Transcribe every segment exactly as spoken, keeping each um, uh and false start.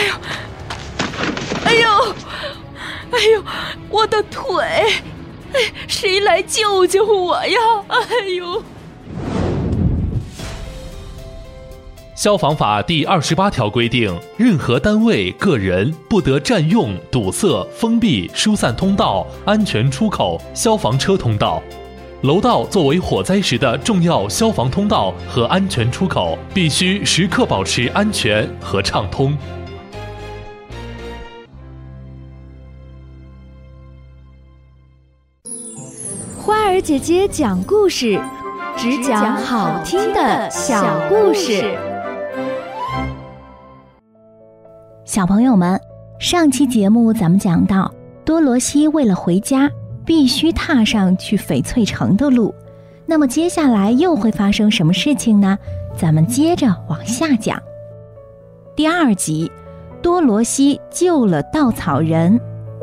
哎呦，哎呦，哎呦，我的腿！哎，谁来救救我呀？哎呦！ 消防法第二十八条规定，任何单位、个人不得占用、堵塞、封闭、疏散通道、安全出口、消防车通道。楼道作为火灾时的重要消防通道和安全出口，必须时刻保持安全和畅通。 花儿姐姐讲故事，只讲好听的小故事。 小朋友们，上期节目咱们讲到，多罗西为了回家，必须踏上去翡翠城的路。那么接下来又会发生什么事情呢？咱们接着往下讲。第二集，多罗西救了稻草人。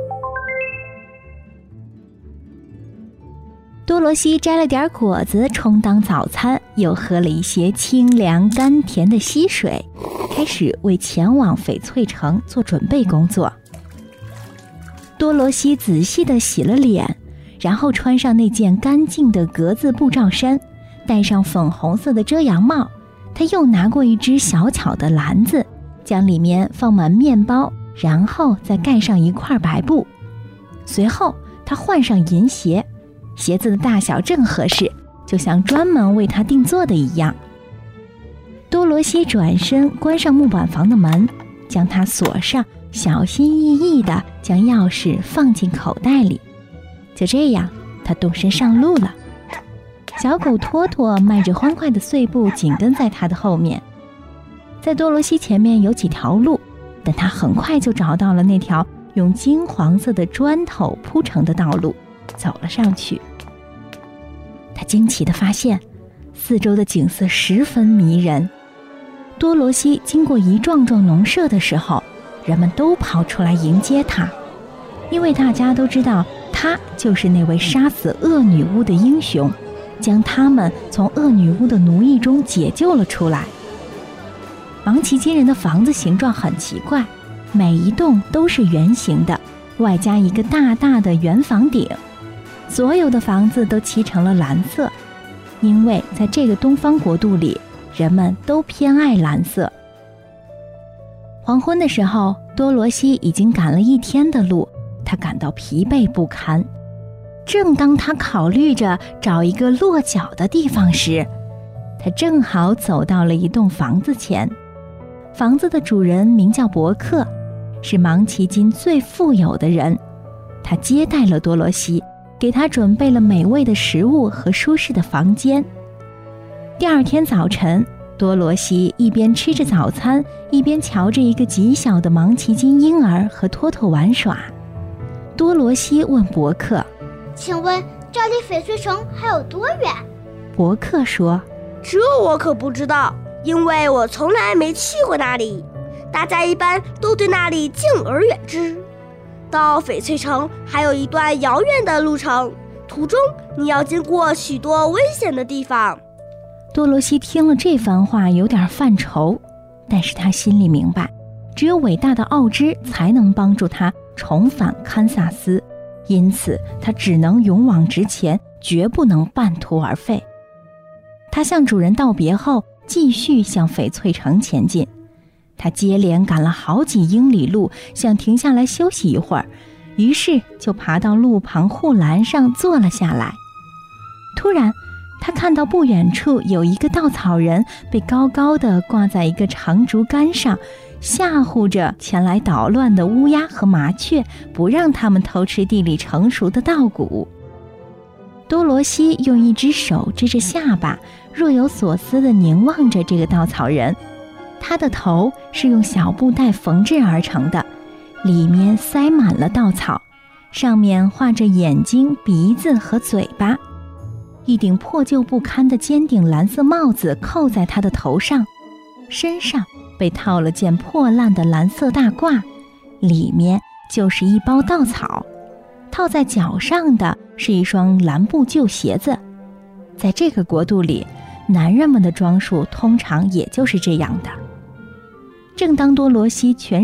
多罗西摘了点果子充当早餐，又喝了一些清凉甘甜的溪水，开始为前往翡翠城做准备工作。多罗西仔细地洗了脸，然后穿上那件干净的格子布罩衫，戴上粉红色的遮阳帽。他又拿过一只小巧的篮子，将里面放满面包，然后再盖上一块白布。随后他换上银鞋，鞋子的大小正合适，就像专门为他定做的一样。多罗西转身关上木板房的门，将它锁上，小心翼翼地将钥匙放进口袋里。就这样，他动身上路了。小狗托托迈着欢快的碎步紧跟在他的后面。在多罗西前面有几条路，但他很快就找到了那条用金黄色的砖头铺成的道路，走了上去。他惊奇地发现，四周的景色十分迷人。多罗西经过一幢幢农舍的时候，人们都跑出来迎接他，因为大家都知道他就是那位杀死恶女巫的英雄，将他们从恶女巫的奴役中解救了出来。芒奇金人的房子形状很奇怪，每一栋都是圆形的，外加一个大大的圆房顶。所有的房子都漆成了蓝色，因为在这个东方国度里，人们都偏爱蓝色。黄昏的时候，多罗西已经赶了一天的路，他感到疲惫不堪。正当他考虑着找一个落脚的地方时，他正好走到了一栋房子前。房子的主人名叫伯克，是芒奇金最富有的人。他接待了多罗西，给他准备了美味的食物和舒适的房间。第二天早晨，多罗西一边吃着早餐，一边瞧着一个极小的芒奇金婴儿和托托玩耍。多罗西问伯克：“ 请问这离翡翠城还有多远？” 伯克说：“ 这我可不知道，因为我从来没去过那里。大家一般都对那里敬而远之。到翡翠城还有一段遥远的路程，途中你要经过许多危险的地方。” 多罗西听了这番话有点犯愁，但是他心里明白，只有伟大的奥芝才能帮助他重返堪萨斯，因此他只能勇往直前，绝不能半途而废。他向主人道别后，继续向翡翠城前进。他接连赶了好几英里路，想停下来休息一会儿，于是就爬到路旁护栏上坐了下来。突然，他看到不远处有一个稻草人被高高地挂在一个长竹竿上，吓唬着前来捣乱的乌鸦和麻雀，不让他们偷吃地里成熟的稻谷。多罗西用一只手支着下巴，若有所思地凝望着这个稻草人。他的头是用小布袋缝制而成的，里面塞满了稻草，上面画着眼睛、鼻子和嘴巴。一顶破旧不堪的尖顶蓝色帽子扣在他的头上，身上被套了件破烂的蓝色大褂，里面就是一包稻草。套在脚上的是一双蓝布旧鞋子。在这个国度里，男人们的装束通常也就是这样的。正当多罗西全